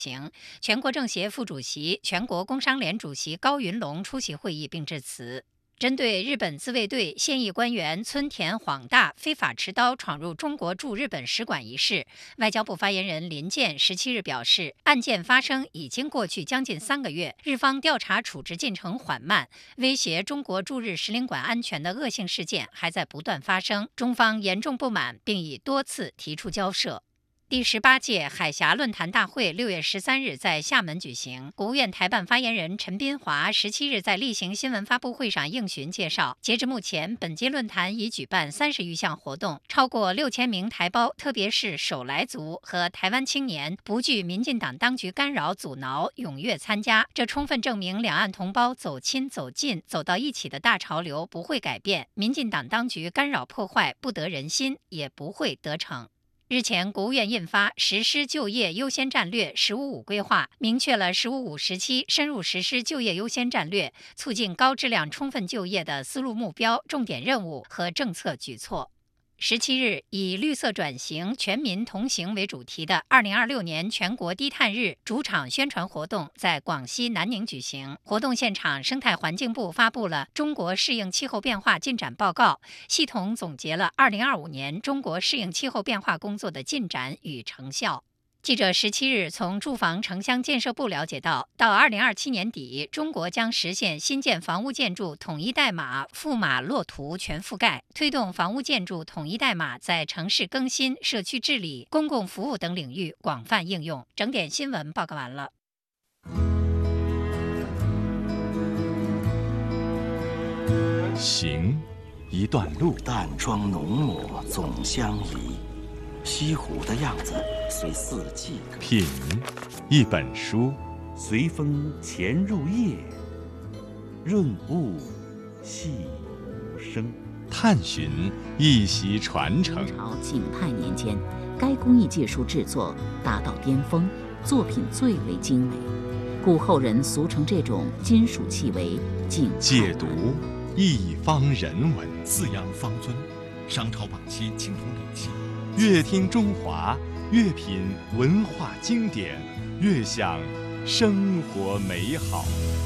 全国政协副主席、全国工商联主席高云龙出席会议并致辞。针对日本自卫队现役官员村田晃大非法持刀闯入中国驻日本使馆一事，外交部发言人林健17日表示，案件发生已经过去将近3个月，日方调查处置进程缓慢，威胁中国驻日使领馆安全的恶性事件还在不断发生，中方严重不满，并已多次提出交涉。第18届海峡论坛大会6月13日在厦门举行。国务院台办发言人陈斌华17日在例行新闻发布会上应询介绍，截至目前，本届论坛已举办30余项活动，超过6000名台胞，特别是首来族和台湾青年，不惧民进党当局干扰阻挠，踊跃参加。这充分证明两岸同胞走亲走近走到一起的大潮流不会改变，民进党当局干扰破坏不得人心，也不会得逞。日前，国务院印发《实施就业优先战略“十五五”规划》，明确了“十五五”时期深入实施就业优先战略，促进高质量充分就业的思路目标、重点任务和政策举措。17日，以绿色转型、全民同行为主题的2026年全国低碳日主场宣传活动在广西南宁举行。活动现场，生态环境部发布了《中国适应气候变化进展报告》，系统总结了2025年中国适应气候变化工作的进展与成效。记者17日从住房城乡建设部了解到，到2027年底，中国将实现新建房屋建筑统一代码、覆码落图全覆盖，推动房屋建筑统一代码在城市更新、社区治理、公共服务等领域广泛应用。整点新闻报告完了。 行，一段路， 淡妆浓抹总相宜。西湖的样子随四季更品，一本书， 随风潜入夜，润物细无声。 探寻一席传承。 明朝景泰年间，该工艺技术制作达到巅峰，作品最为精美，故后人俗称这种金属器为景泰蓝。 解读一方人文， 四羊方尊，商朝晚期青铜礼器。 越听中华，越品文化经典，越享生活美好。